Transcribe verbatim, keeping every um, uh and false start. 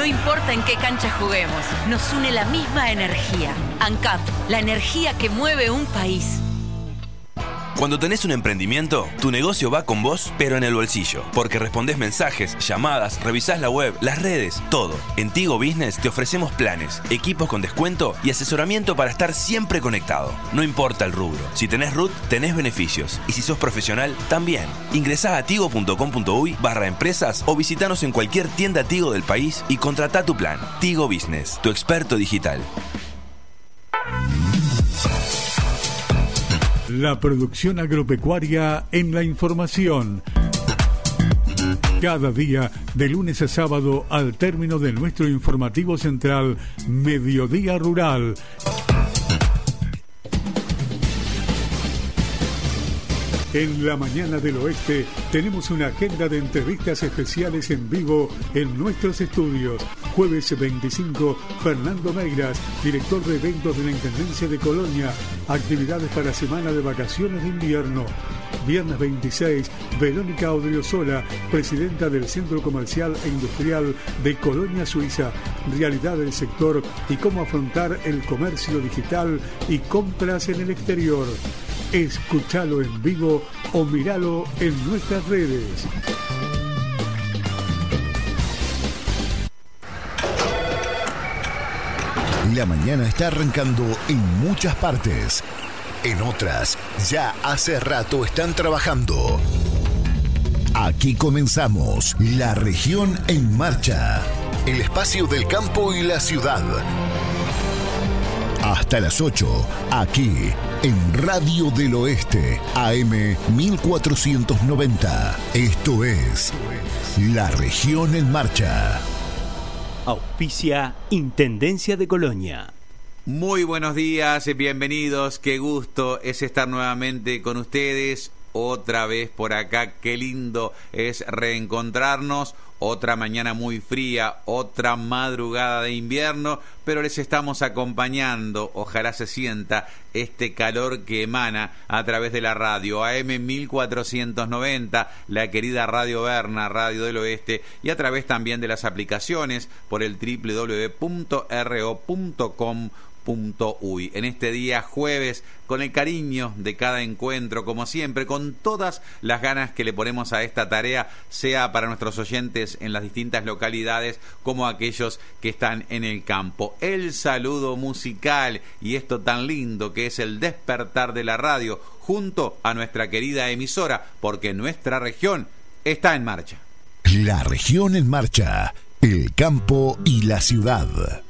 importa en qué cancha juguemos, nos une la misma energía. ANCAP, la energía que mueve un país. Cuando tenés un emprendimiento, tu negocio va con vos, pero en el bolsillo. Porque respondés mensajes, llamadas, revisás la web, las redes, todo. En Tigo Business te ofrecemos planes, equipos con descuento y asesoramiento para estar siempre conectado. No importa el rubro. Si tenés R U T, tenés beneficios. Y si sos profesional, también. Ingresá a tigo.com.uy barra empresas o visitanos en cualquier tienda Tigo del país y contratá tu plan. Tigo Business, tu experto digital. La producción agropecuaria en la información. Cada día, de lunes a sábado, al término de nuestro informativo central, Mediodía Rural. En la mañana del oeste tenemos una agenda de entrevistas especiales en vivo en nuestros estudios. Jueves veinticinco, Fernando Meiras, director de eventos de la Intendencia de Colonia. Actividades para semana de vacaciones de invierno. Viernes veintiséis, Verónica Odriozola, presidenta del Centro Comercial e Industrial de Colonia, Suiza. Realidad del sector y cómo afrontar el comercio digital y compras en el exterior. Escúchalo en vivo o míralo en nuestras redes. La mañana está arrancando en muchas partes. En otras, ya hace rato están trabajando. Aquí comenzamos La Región en Marcha. El espacio del campo y la ciudad. Hasta las ocho, aquí en Radio del Oeste, A M mil cuatrocientos noventa. Esto es La Región en Marcha. Auspicia Intendencia de Colonia. Muy buenos días, bienvenidos, qué gusto es estar nuevamente con ustedes, otra vez por acá, qué lindo es reencontrarnos, otra mañana muy fría, otra madrugada de invierno, pero les estamos acompañando, ojalá se sienta este calor que emana a través de la radio, A M mil cuatrocientos noventa, la querida Radio Berna, Radio del Oeste, y a través también de las aplicaciones por el doble u doble u doble u punto r o punto com punto uy. En este día jueves, con el cariño de cada encuentro, como siempre, con todas las ganas que le ponemos a esta tarea, sea para nuestros oyentes en las distintas localidades como aquellos que están en el campo. El saludo musical y esto tan lindo que es el despertar de la radio junto a nuestra querida emisora, porque nuestra región está en marcha. La Región en Marcha, el campo y la ciudad.